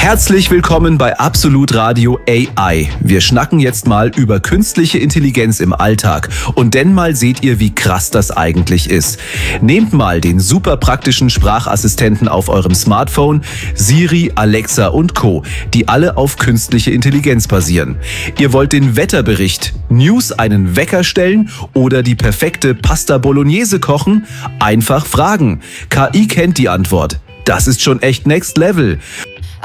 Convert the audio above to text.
Herzlich willkommen bei Absolut Radio AI. Wir schnacken jetzt mal über künstliche Intelligenz im Alltag und denn mal seht ihr, wie krass das eigentlich ist. Nehmt mal den super praktischen Sprachassistenten auf eurem Smartphone, Siri, Alexa und Co., die alle auf künstliche Intelligenz basieren. Ihr wollt den Wetterbericht, News, einen Wecker stellen oder die perfekte Pasta Bolognese kochen? Einfach fragen. KI kennt die Antwort. Das ist schon echt Next Level.